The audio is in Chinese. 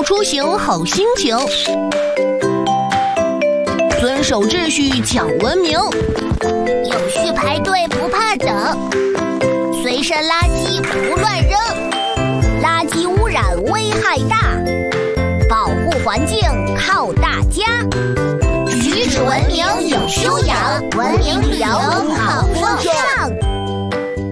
出行好心情，遵守秩序讲文明， 有序排队不怕等，随身垃圾不乱扔，垃圾污染危害大，保护环境靠大家。举止文明有修养，文明旅游好